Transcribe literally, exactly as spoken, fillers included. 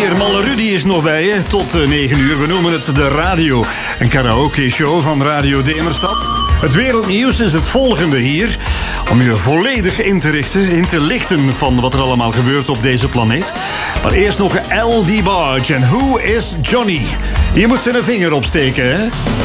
weer. Malle Rudy is nog bij je tot negen uur. We noemen het de radio. Een karaoke-show van Radio Demerstad. Het wereldnieuws is het volgende hier. Om je volledig in te richten, in te lichten van wat er allemaal gebeurt op deze planeet. Maar eerst nog L D Barge en Who is Johnny? Je moet zijn vinger opsteken, hè?